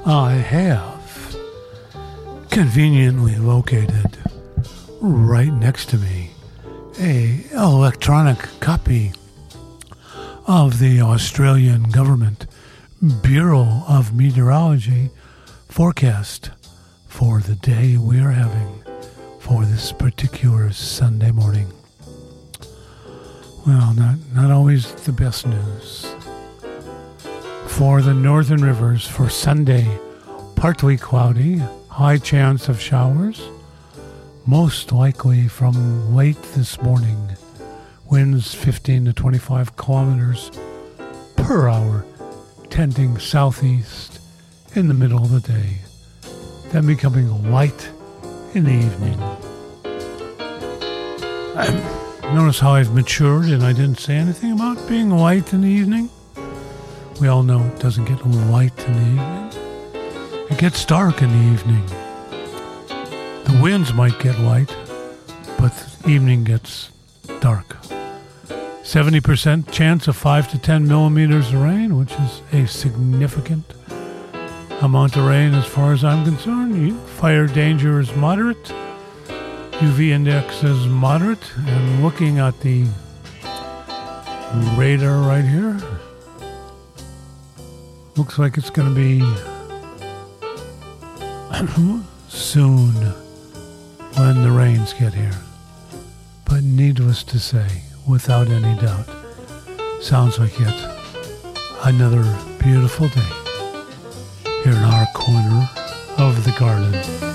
I have conveniently located right next to me a electronic copy of the Australian Government Bureau of Meteorology forecast for the day we are having for this particular Sunday morning. Well, not always the best news. For the northern rivers for Sunday, partly cloudy, high chance of showers, most likely from late this morning. Winds 15 to 25 kilometers per hour, tending southeast in the middle of the day, then becoming light in the evening. Notice how I've matured and I didn't say anything about being light in the evening? We all know it doesn't get light in the evening. It gets dark in the evening. The winds might get light, but the evening gets dark. 70% chance of 5 to 10 millimeters of rain, which is a significant amount of rain as far as I'm concerned. Fire danger is moderate. UV index is moderate. And looking at the radar right here, looks like it's going to be soon when the rains get here. But needless to say, without any doubt, sounds like yet another beautiful day here in our corner of the garden.